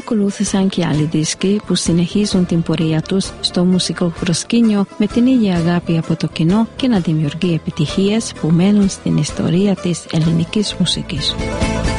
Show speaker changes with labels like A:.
A: ακολούθησαν και άλλοι δίσκοι που συνεχίζουν την πορεία τους στο μουσικό προσκήνιο με την ίδια αγάπη από το κοινό και να δημιουργεί επιτυχίες που μένουν στην ιστορία της ελληνικής μουσικής.